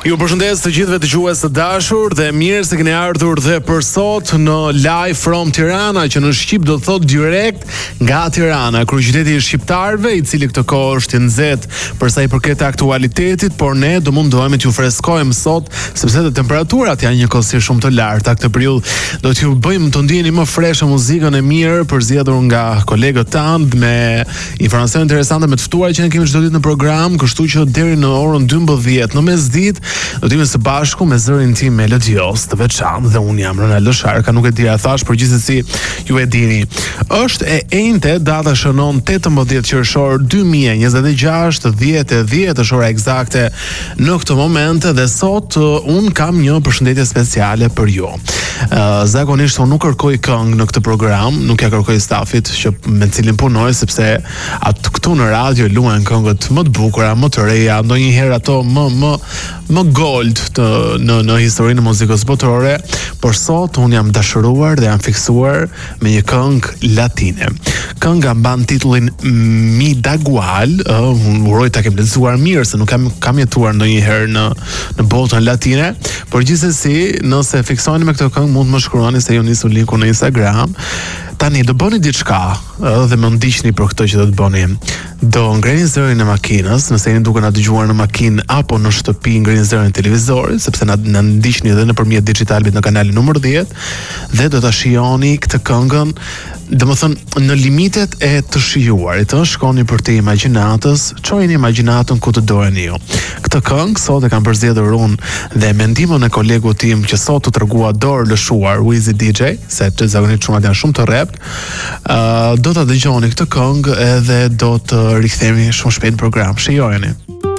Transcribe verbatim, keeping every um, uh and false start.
Ju përshëndes të gjithëve dëgjues të dashur dhe mirë se keni ardhur dhe për sot në Live from Tirana, që në shqip do të thotë direkt nga Tirana, kryeqyteti i shqiptarëve, i cili këtë kohë është i nxehtë për sa i përket aktualitetit, por ne do mundohemi t'ju freskojmë sot sepse të temperaturat janë njëkohësisht shumë të larta këtë periudhë. Do t'ju bëjmë të ndiheni më freshë muzikën e mirë përzgjedhur nga kolegët tanë me informacione interesante me të ftuar që ne kemi çdo ditë në program, kështu që deri në orën dymbëdhjetë në mesditë do të jemi së bashku me zërin tim melodios të veçantë dhe unë jam Ronaldo Sharka, nuk e di a thash, por gjithsesi ju e dini. Është e enjte, data shënon tetëmbëdhjetë qershor dy mijë e njëzet e gjashtë, dhjetë e dhjetë është ora eksakte në këtë moment dhe sot uh, un kam një përshëndetje speciale për ju. Uh, zakonisht unë nuk kërkoj këngë në këtë program, nuk ja kërkoj stafit që me cilin punoj, sepse atë këtu në radio luajn këngët më të bukura, më të reja, ndonjëherë ato më më më gold të, në në historinë e muzikës botërore, por sot unë jam dashuruar dhe jam fiksuar me një këngë latine. Kënga mban titullin Mi Dagual, uh, unë uroj ta kem lexuar mirë se nuk kam kam jetuar ndonjëherë në në botën latine, por gjithsesi nëse fiksoni me këtë këngë mund të më shkruani se ju nisu linku në Instagram. Tani do bëni diçka dhe më ndiqni për këtë që do të bëni. Do ngreni zërin e makinës, nëse jeni duke na dëgjuar në makinë apo në shtëpi, ngreni zërin e televizorit, sepse na, na ndiqni edhe nëpërmjet Digitalbit në kanalin numër dhjetë dhe do ta shijoni këtë këngën, domethënë në limitet e të shijuarit, ë, shkoni për te imagjinatës, çojini imagjinatën ku të doeni ju. Këtë këngë sot e kam përzgjedhur unë dhe me ndihmën e kolegut tim që sot të tregua dorë lëshuar, Wizy D J, se të zakonisht shumë janë shumë të rrept. Uh, do ta dëgjoni këtë këngë edhe do të rikthehemi shumë shpejt në program. Shijojeni.